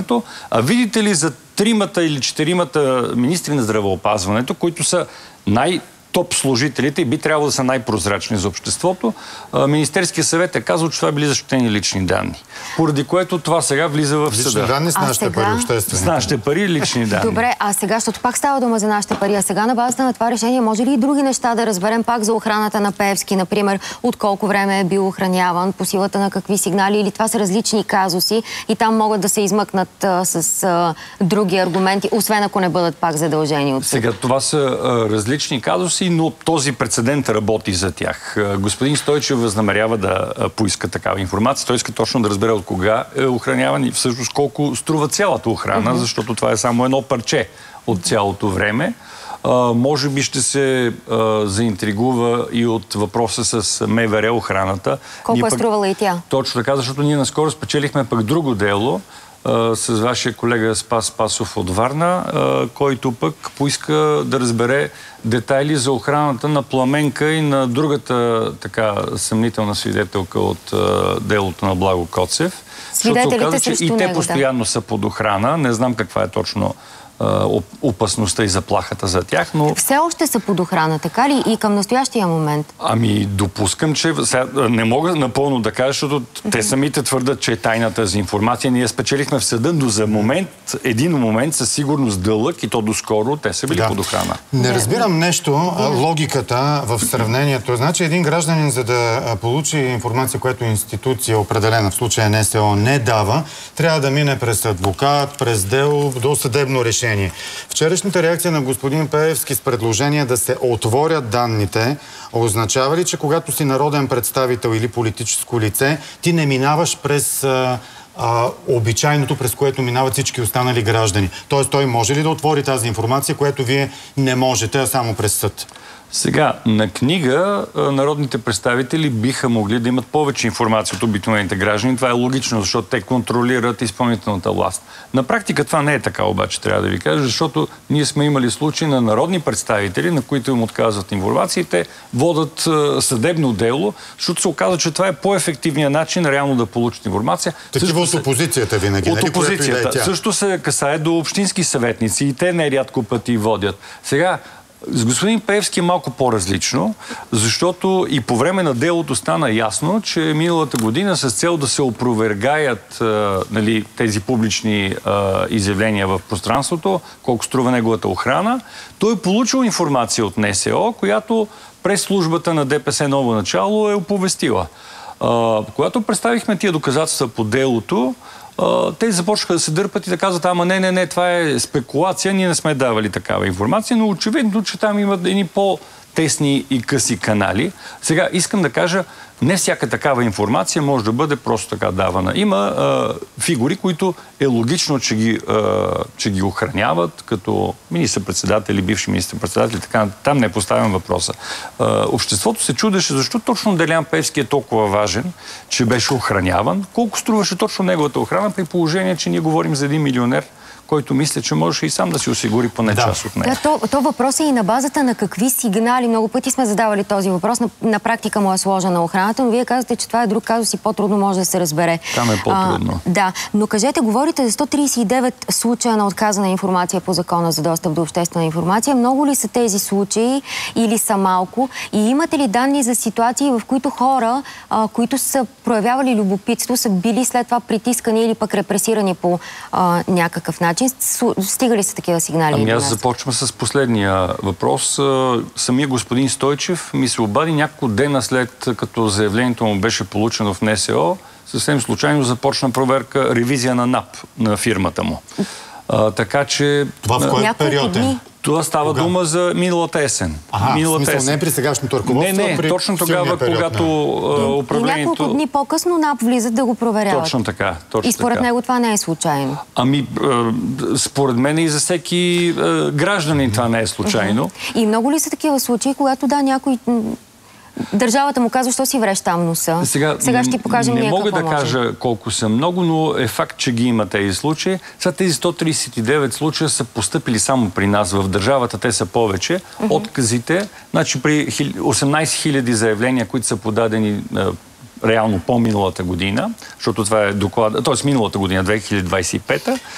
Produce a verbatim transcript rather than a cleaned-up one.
пространството, а видите ли за тримата или четиримата министри на здравеопазването, които са най- топ служителите и би трябвало да са най-прозрачни за обществото. Министерския съвет е казал, че това били защитени лични данни. Поради което това сега влиза в съда. Лични данни с нашите сега... пари обществени. С нашите пари лични данни. Добре, а сега, защото пак става дума за нашите пари, а сега на базата на това решение може ли и други неща да разберем пак за охраната на Пеевски, например, от колко време е бил охраняван, по силата на какви сигнали, или това са различни казуси и там могат да се измъкнат а, с а, други аргументи, освен ако не бъдат пак задължени от... Сега, това са а, различни казуси, но този прецедент работи за тях. Господин Стойчев възнамерява да поиска такава информация. Той иска точно да разбере от кога е охраняван и всъщност колко струва цялата охрана, uh-huh. защото това е само едно парче от цялото време. А, може би ще се а, заинтригува и от въпроса с МВР охраната. Колко ние е пък, струвала и тя? Точно така, защото ние наскоро спечелихме пък друго дело с вашия колега Спас Спасов от Варна, който пък поиска да разбере детайли за охраната на Пламенка и на другата така съмнителна свидетелка от делото на Благо Коцев. Свидетелите оказа, че и те него, постоянно да. са под охрана. Не знам каква е точно опасността и заплахата за тях, но... Все още са под охрана, така ли? И към настоящия момент? Ами, допускам, че... Сега, не мога напълно да кажа, защото mm-hmm. те самите твърдат, че е тайна тази информация. Ние спечелихме в съда, но за момент, един момент, със сигурност дълъг и то доскоро, те са били да. под охрана. Не разбирам нещо, логиката в сравнението. Значи един гражданин, за да получи информация, която институция определена, в случая НСО, не дава, трябва да мине през адвокат, през дело, до съдебно решение. Вчерашната реакция на господин Пеевски с предложение да се отворят данните означава ли, че когато си народен представител или политическо лице, ти не минаваш през а, а, обичайното, през което минават всички останали граждани? Тоест той може ли да отвори тази информация, която вие не можете, а само през съд? Сега, на книга народните представители биха могли да имат повече информация от обикновените граждани. Това е логично, защото те контролират изпълнителната власт. На практика това не е така, обаче, трябва да ви кажа, защото ние сме имали случаи на народни представители, на които им отказват информация и те водят съдебно дело, защото се оказва, че това е по-ефективният начин реално да получат информация. Такива от опозицията винаги, от опозицията. Да е също се касае до общински съветници и те нерядко пъти водят. Сега, с господин Пеевски е малко по-различно, защото и по време на делото стана ясно, че миналата година с цел да се опровергаят а, нали, тези публични а, изявления в пространството, колко струва неговата охрана, той е получил информация от НСО, която през службата на ДПС Ново начало е оповестила. А, когато представихме тия доказателства по делото, те започнаха да се дърпат и да казват, ама не, не, не, това е спекулация, ние не сме давали такава информация, но очевидно, че там имат едни по-тесни и къси канали. Сега искам да кажа, не всяка такава информация може да бъде просто така давана. Има а, фигури, които е логично, че ги, а, че ги охраняват, като министър-председатели, бивши министър-председатели, така, там не поставям въпроса. А, обществото се чудеше, защо точно Делян Пеевски е толкова важен, че беше охраняван. Колко струваше точно неговата охрана, при положение, че ние говорим за един милионер, който мисля, че можеше и сам да си осигури поне да. част от нея. Да, то, то въпрос е и на базата на какви сигнали. Много пъти сме задавали този въпрос. На, на практика му е сложена охраната, но вие казвате, че това е друг казус и по-трудно може да се разбере. Там е по-трудно. Да, но кажете, говорите за сто тридесет и девет случая на отказана информация по закона за достъп до обществена информация. Много ли са тези случаи или са малко? И имате ли данни за ситуации, в които хора, а, които са проявявали любопитство, са били след това притискани или пък репресирани по а, някакъв начин? Стига ли са такива сигнали? Ами аз започвам с последния въпрос. Самия господин Стойчев ми се обади няколко дена след като заявлението му беше получено в НСО. Съвсем случайно започна проверка, ревизия на НАП на фирмата му. А, така че... Това в кой период е? Това става Кога? дума за миналата есен. Ага, миналата в смисъл есен. Не при сегашното ръководство, не, не, при точно тогава, когато на... управлението... И няколко дни по-късно НАП влизат да го проверяват. Точно така. Точно и според така. него това не е случайно. Ами, според мен и за всеки гражданин това не е случайно. Uh-huh. И много ли са такива случаи, когато да, някой... Държавата му казва, що си вреш там носа. Сега, Сега ще ти покажем не ние мога какво да кажа може. колко са много, но е факт, че ги има тези случаи. Сега тези сто тридесет и девет случая са постъпили само при нас. В държавата те са повече. Uh-huh. Отказите, значи при осемнадесет хиляди заявления, които са подадени реално по-миналата година, защото това е доклад, т.е. миналата година, две хиляди двадесет и пета,